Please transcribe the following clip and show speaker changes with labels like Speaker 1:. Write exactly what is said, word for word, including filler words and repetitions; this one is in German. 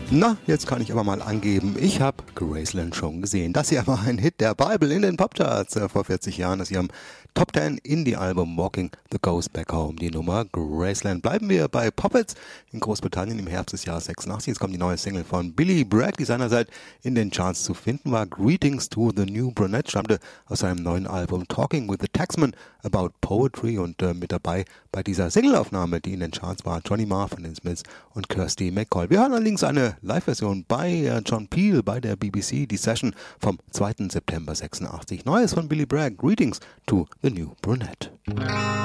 Speaker 1: Na, jetzt kann ich aber mal angeben, ich habe Graceland schon gesehen. Das hier war ein Hit der Bible in den Popcharts äh, vor vierzig Jahren aus ihrem Top zehn Indie-Album Walking the Ghost Back Home. Die Nummer Graceland. Bleiben wir bei Poppets in Großbritannien im Herbst des Jahres sechsundachtzig. Jetzt kommt die neue Single von Billy Bragg, die seinerzeit in den Charts zu finden war. Greetings to the New Brunette stammte aus seinem neuen Album Talking with the Taxman About Poetry und äh, mit dabei bei dieser Singleaufnahme, die in den Charts war, Johnny Marr von den Smiths und Kirsty MacColl. Wir hören allerdings eine Live-Version bei äh, John Peel bei der B B C, die Session vom zweiten September sechsundachtzig. Neues von Billy Bragg, Greetings to the New Brunette.